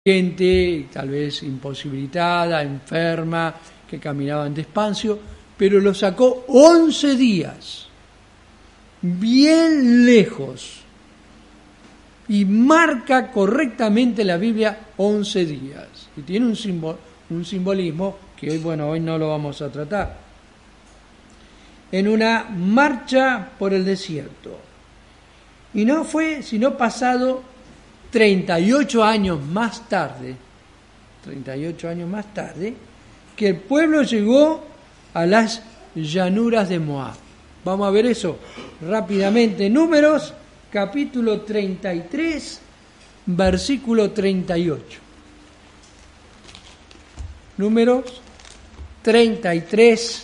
gente tal vez imposibilitada, enferma, que caminaban despacio, pero lo sacó 11 días, bien lejos, y marca correctamente la Biblia 11 días, y tiene un simbolismo que hoy no lo vamos a tratar. En una marcha por el desierto, y no fue sino pasado 38 años más tarde, que el pueblo llegó a las llanuras de Moab. Vamos a ver eso rápidamente. Números, capítulo 33, versículo 38. Números 33,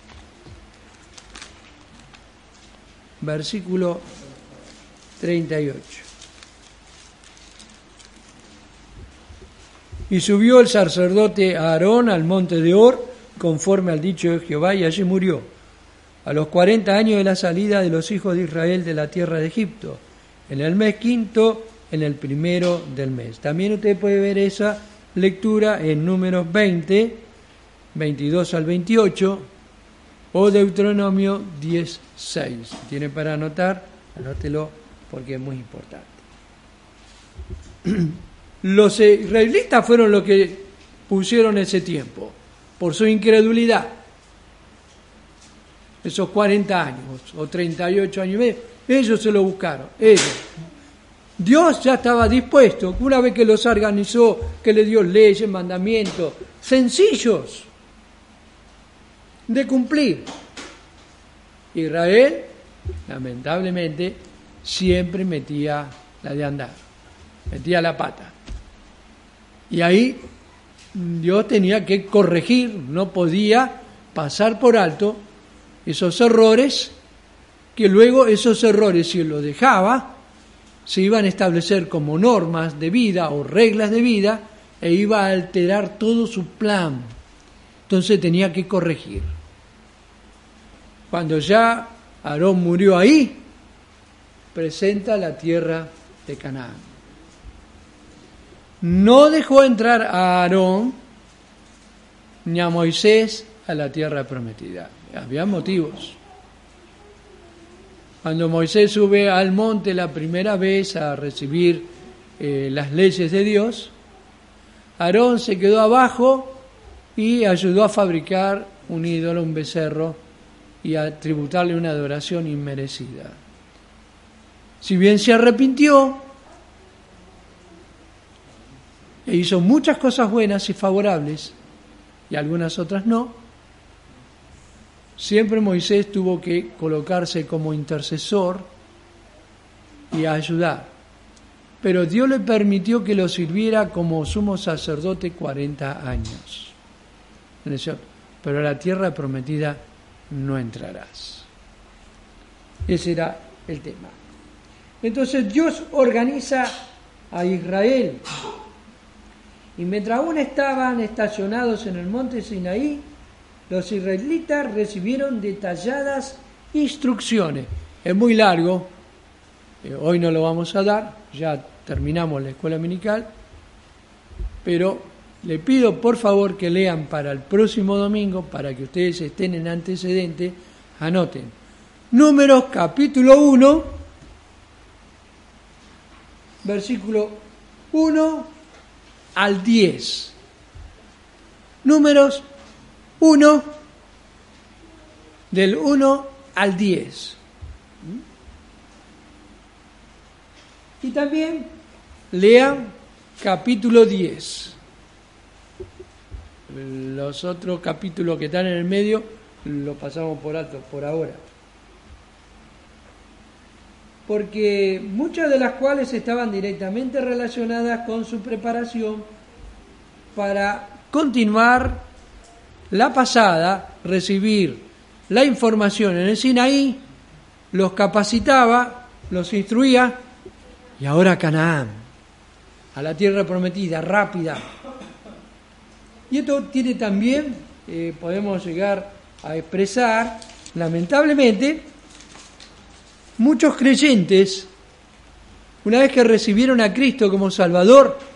versículo 38. Y subió el sacerdote Aarón al monte de Hor, conforme al dicho de Jehová, y allí murió, a los 40 años de la salida de los hijos de Israel de la tierra de Egipto, en el mes quinto, en el primero del mes. También usted puede ver esa lectura en Números 20, 22 al 28, o Deuteronomio 10, 6. Si tiene para anotar, anótelo porque es muy importante. Los israelitas fueron los que pusieron ese tiempo, por su incredulidad. Esos 40 años, o 38 años y medio, ellos se lo buscaron, ellos. Dios ya estaba dispuesto, una vez que los organizó, que le dio leyes, mandamientos, sencillos de cumplir. Israel, lamentablemente, siempre metía la de andar, metía la pata. Y ahí Dios tenía que corregir, no podía pasar por alto esos errores, que luego esos errores, si los dejaba, se iban a establecer como normas de vida o reglas de vida e iba a alterar todo su plan. Entonces tenía que corregir. Cuando ya Aarón murió ahí, presenta la tierra de Canaán. No dejó entrar a Aarón ni a Moisés a la tierra prometida. Había motivos. Cuando Moisés sube al monte la primera vez a recibir las leyes de Dios, Aarón se quedó abajo y ayudó a fabricar un ídolo, un becerro, y a tributarle una adoración inmerecida. Si bien se arrepintió e hizo muchas cosas buenas y favorables, y algunas otras no, siempre Moisés tuvo que colocarse como intercesor y ayudar. Pero Dios le permitió que lo sirviera como sumo sacerdote 40 años. Pero a la tierra prometida no entrarás. Ese era el tema. Entonces Dios organiza a Israel. Y mientras aún estaban estacionados en el monte Sinaí, los israelitas recibieron detalladas instrucciones. Es muy largo, hoy no lo vamos a dar, ya terminamos la escuela dominical, pero le pido por favor que lean para el próximo domingo, para que ustedes estén en antecedente, anoten. Números capítulo 1, versículo 1 al 10. Números 1, del 1 al 10. Y también lean capítulo 10. Los otros capítulos que están en el medio los pasamos por alto por ahora. Porque muchas de las cuales estaban directamente relacionadas con su preparación para continuar la pasada, recibir la información en el Sinaí, los capacitaba, los instruía, y ahora a Canaán, a la tierra prometida, rápida. Y esto tiene también, podemos llegar a expresar, lamentablemente, muchos creyentes, una vez que recibieron a Cristo como Salvador,